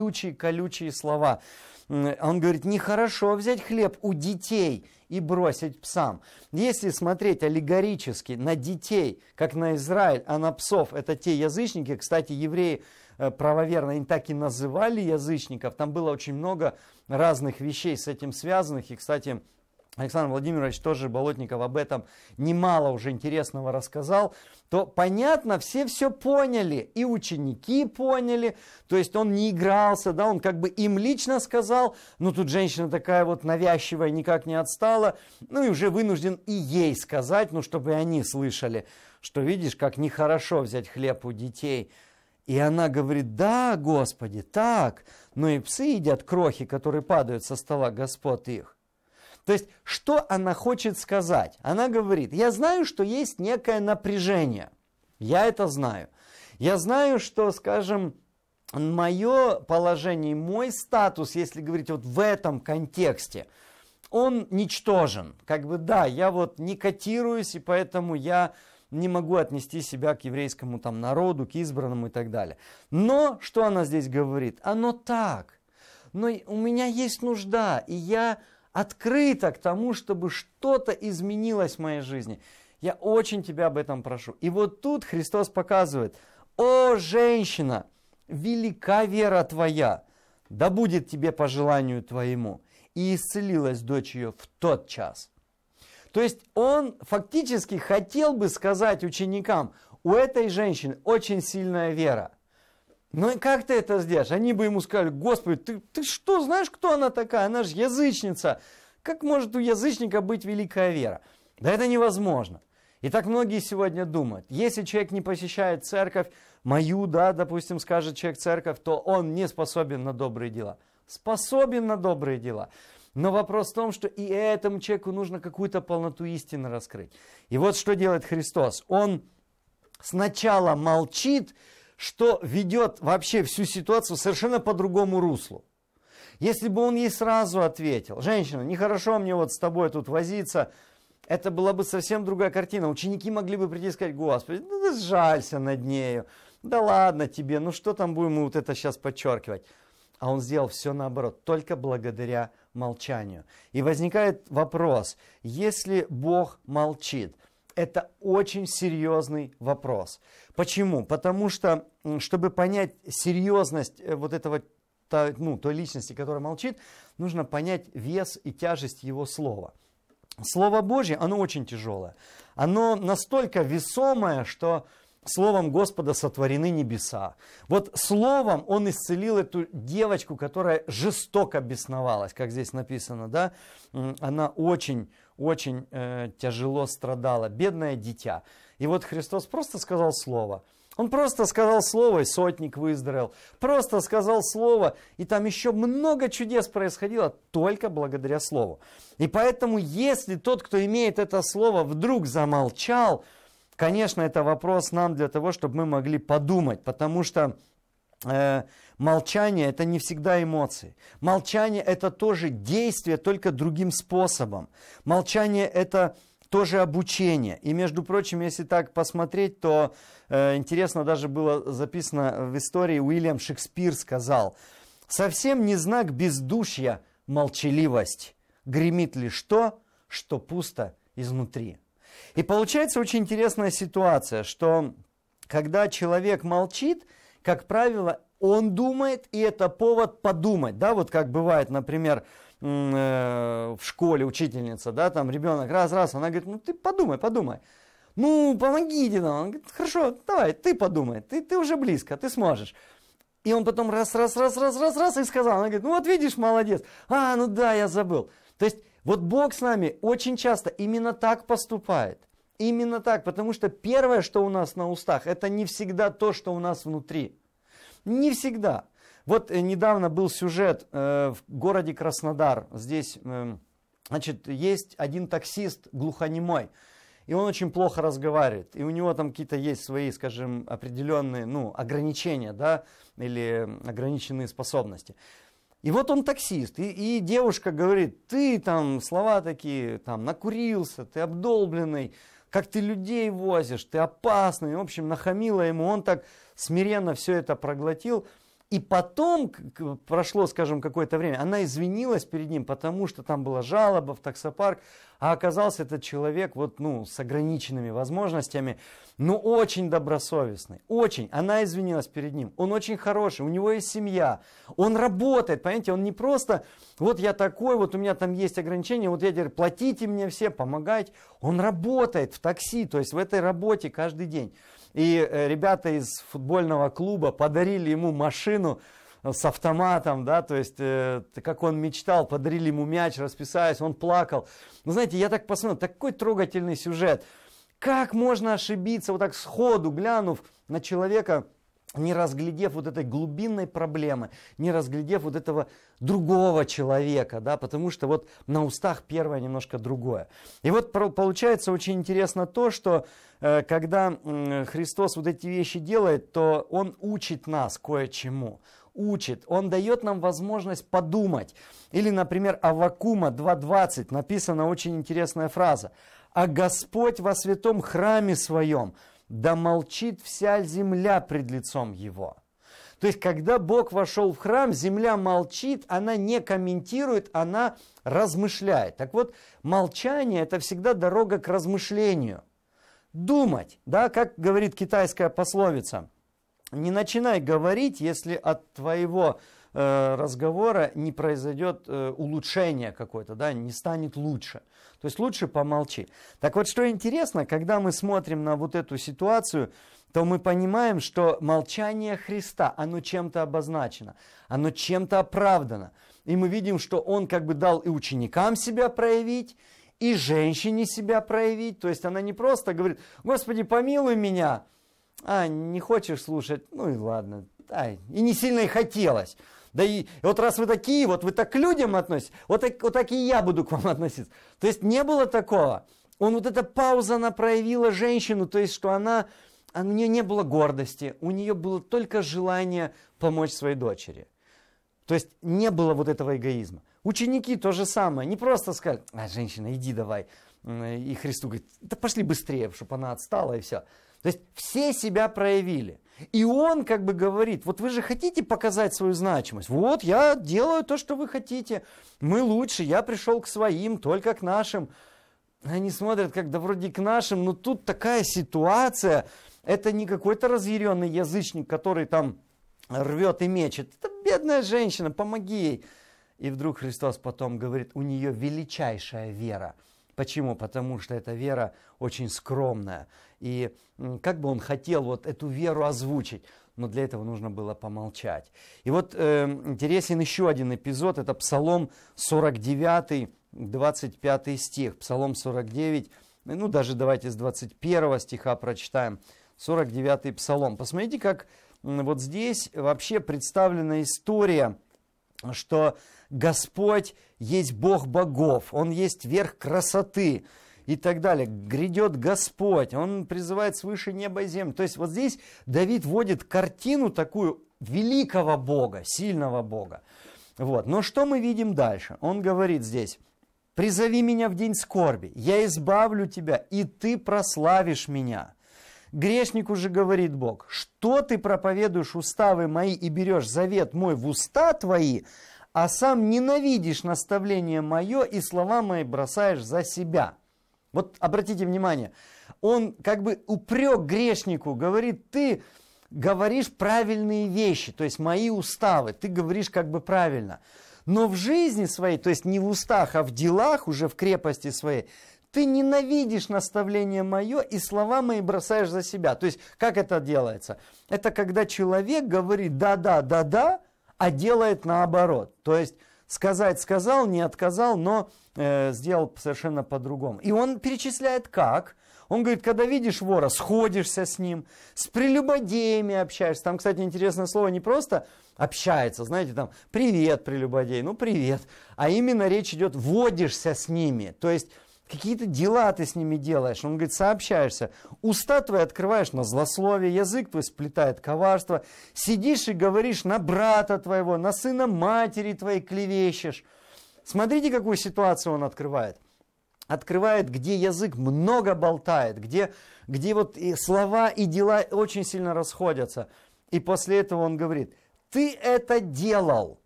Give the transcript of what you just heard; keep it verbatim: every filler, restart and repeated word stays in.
колючие, колючие слова. Он говорит, нехорошо взять хлеб у детей и бросить псам. Если смотреть аллегорически на детей, как на Израиль, а на псов, это те язычники, кстати, евреи правоверно, они так и называли язычников, там было очень много разных вещей с этим связанных, и, кстати, Александр Владимирович тоже, Болотников, об этом немало уже интересного рассказал, то понятно, все все поняли, и ученики поняли, то есть он не игрался, да, он как бы им лично сказал, ну тут женщина такая вот навязчивая, никак не отстала, ну и уже вынужден и ей сказать, ну чтобы и они слышали, что видишь, как нехорошо взять хлеб у детей. И она говорит, да, Господи, так, но и псы едят крохи, которые падают со стола господ их. То есть, что она хочет сказать? Она говорит, я знаю, что есть некое напряжение. Я это знаю. Я знаю, что, скажем, мое положение, мой статус, если говорить вот в этом контексте, он ничтожен. Как бы да, я вот не котируюсь, и поэтому я не могу отнести себя к еврейскому там народу, к избранному и так далее. Но, что она здесь говорит? Оно так. Но у меня есть нужда, и я открыта к тому, чтобы что-то изменилось в моей жизни. Я очень тебя об этом прошу. И вот тут Христос показывает, о, женщина, велика вера твоя, да будет тебе по желанию твоему. И исцелилась дочь ее в тот час. То есть он фактически хотел бы сказать ученикам, у этой женщины очень сильная вера. Ну и как ты это сделаешь? Они бы ему сказали, Господи, ты, ты что, знаешь, кто она такая? Она же язычница. Как может у язычника быть великая вера? Да это невозможно. И так многие сегодня думают, если человек не посещает церковь, мою, да, допустим, скажет человек церковь, то он не способен на добрые дела. Способен на добрые дела. Но вопрос в том, что и этому человеку нужно какую-то полноту истины раскрыть. И вот что делает Христос. Он сначала молчит, что ведет вообще всю ситуацию совершенно по другому руслу. Если бы он ей сразу ответил, женщина, нехорошо мне вот с тобой тут возиться, это была бы совсем другая картина. Ученики могли бы прийти и сказать, Господи, да сжалься над нею, да ладно тебе, ну что там будем мы вот это сейчас подчеркивать. А он сделал все наоборот, только благодаря молчанию. И возникает вопрос, если Бог молчит, это очень серьезный вопрос. Почему? Потому что, чтобы понять серьезность вот этого, ну, той личности, которая молчит, нужно понять вес и тяжесть его слова. Слово Божье, оно очень тяжелое. Оно настолько весомое, что словом Господа сотворены небеса. Вот словом он исцелил эту девочку, которая жестоко бесновалась, как здесь написано, да? Она очень, очень э, тяжело страдала, бедное дитя. И вот Христос просто сказал слово. Он просто сказал слово, и сотник выздоровел. Просто сказал слово, и там еще много чудес происходило только благодаря слову. И поэтому, если тот, кто имеет это слово, вдруг замолчал, конечно, это вопрос нам для того, чтобы мы могли подумать, потому что э, молчание это не всегда эмоции. Молчание это тоже действие, только другим способом. Молчание это тоже обучение. И, между прочим, если так посмотреть, то э, интересно даже было записано в истории, Уильям Шекспир сказал, совсем не знак бездушья молчаливость, гремит лишь то, что пусто изнутри. И получается очень интересная ситуация, что когда человек молчит, как правило, он думает, и это повод подумать. Да, вот как бывает, например, в школе учительница, да, там ребенок раз-раз, она говорит, ну ты подумай, подумай. Ну, помогите нам. Он говорит, хорошо, давай, ты подумай, ты, ты уже близко, ты сможешь. И он потом раз-раз-раз-раз-раз-раз и сказал, она говорит, ну вот видишь, молодец. А, ну да, я забыл. То есть вот Бог с нами очень часто именно так поступает. Именно так, потому что первое, что у нас на устах, это не всегда то, что у нас внутри. Не всегда. Вот э, недавно был сюжет э, в городе Краснодар. Здесь, э, значит, есть один таксист глухонемой. И он очень плохо разговаривает. И у него там какие-то есть свои, скажем, определенные, ну, ограничения, да, или ограниченные способности. И вот он таксист, и, и девушка говорит, ты там слова такие, там, накурился, ты обдолбленный, как ты людей возишь, ты опасный. В общем, нахамила ему, он так смиренно все это проглотил. И потом, прошло, скажем, какое-то время, она извинилась перед ним, потому что там была жалоба в таксопарк, а оказался этот человек вот, ну, с ограниченными возможностями, но очень добросовестный, очень. Она извинилась перед ним, он очень хороший, у него есть семья, он работает, понимаете, он не просто, вот я такой, вот у меня там есть ограничения, вот я теперь платите мне все, помогайте. Он работает в такси, то есть в этой работе каждый день. И ребята из футбольного клуба подарили ему машину с автоматом, да, то есть, э, как он мечтал, подарили ему мяч, расписались, он плакал. Ну, знаете, я так посмотрел, такой трогательный сюжет. Как можно ошибиться, вот так сходу глянув на человека, не разглядев вот этой глубинной проблемы, не разглядев вот этого другого человека, да, потому что вот на устах первое немножко другое. И вот получается очень интересно то, что э, когда э, Христос вот эти вещи делает, то Он учит нас кое-чему. Учит, Он дает нам возможность подумать. Или, например, Аввакума два двадцать написана очень интересная фраза. «А Господь во святом храме своем, да молчит вся земля пред лицом Его». То есть, когда Бог вошел в храм, земля молчит, она не комментирует, она размышляет. Так вот, молчание – это всегда дорога к размышлению. Думать, да, как говорит китайская пословица, не начинай говорить, если от твоего э, разговора не произойдет э, улучшение какое-то, да, не станет лучше. То есть лучше помолчи. Так вот, что интересно, когда мы смотрим на вот эту ситуацию, то мы понимаем, что молчание Христа, оно чем-то обозначено, оно чем-то оправдано. И мы видим, что Он как бы дал и ученикам себя проявить, и женщине себя проявить. То есть она не просто говорит: «Господи, помилуй меня». А, не хочешь слушать? Ну и ладно. Да, и не сильно и хотелось. Да и вот раз вы такие, вот вы так к людям относитесь, вот так, вот так и я буду к вам относиться. То есть не было такого. Он вот эта пауза, она проявила женщину, то есть что она, у нее не было гордости, у нее было только желание помочь своей дочери. То есть не было вот этого эгоизма. Ученики то же самое, не просто сказали: «А, женщина, иди давай». И Христу говорит: «Да пошли быстрее, чтобы она отстала и все». То есть все себя проявили. И Он как бы говорит: вот вы же хотите показать свою значимость. Вот я делаю то, что вы хотите. Мы лучше, я пришел к своим, только к нашим. Они смотрят, как да вроде к нашим, но тут такая ситуация. Это не какой-то разъяренный язычник, который там рвет и мечет. Это бедная женщина, помоги ей. И вдруг Христос потом говорит: у нее величайшая вера. Почему? Потому что эта вера очень скромная. И как бы Он хотел вот эту веру озвучить, но для этого нужно было помолчать. И вот э, интересен еще один эпизод, это Псалом сорок девять, двадцать пятый стих. Псалом сорок девять, ну даже давайте с двадцать первого стиха прочитаем. сорок девятый Псалом. Посмотрите, как вот здесь вообще представлена история, что Господь есть Бог богов, Он есть верх красоты и так далее. Грядет Господь, Он призывает свыше неба и земли. То есть вот здесь Давид вводит картину такую великого Бога, сильного Бога. Вот. Но что мы видим дальше? Он говорит здесь: «Призови меня в день скорби, я избавлю тебя, и ты прославишь меня». Грешнику же говорит Бог: «Что ты проповедуешь уставы мои и берешь завет мой в уста твои, а сам ненавидишь наставление мое и слова мои бросаешь за себя». Вот обратите внимание, он как бы упрек грешнику, говорит: ты говоришь правильные вещи, то есть мои уставы, ты говоришь как бы правильно. Но в жизни своей, то есть не в устах, а в делах, уже в крепости своей, ты ненавидишь наставление мое и слова мои бросаешь за себя. То есть как это делается? Это когда человек говорит да-да, да-да, а делает наоборот. То есть сказать сказал, не отказал, но э, сделал совершенно по-другому. И он перечисляет как. Он говорит: когда видишь вора, сходишься с ним, с прелюбодеями общаешься. Там, кстати, интересное слово, не просто общается, знаете, там привет, прелюбодей, ну привет. А именно речь идет: водишься с ними. То есть какие-то дела ты с ними делаешь. Он говорит: сообщаешься. Уста твои открываешь на злословие, язык твой сплетает коварство. Сидишь и говоришь на брата твоего, на сына матери твоей клевещешь. Смотрите, какую ситуацию он открывает. Открывает, где язык много болтает, где, где вот и слова и дела очень сильно расходятся. И после этого он говорит: ты это делал.